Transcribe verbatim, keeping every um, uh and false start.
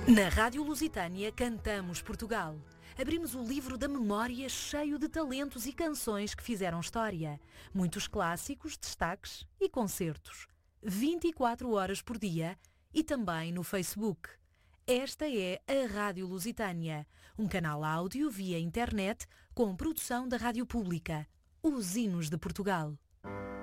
Na Rádio Lusitânia cantamos Portugal. Abrimos o livro da memória cheio de talentos e canções que fizeram história. Muitos clássicos, destaques e concertos. vinte e quatro horas por dia e também no Facebook. Esta é a Rádio Lusitânia, um canal áudio via internet com produção da Rádio Pública. Os Hinos de Portugal.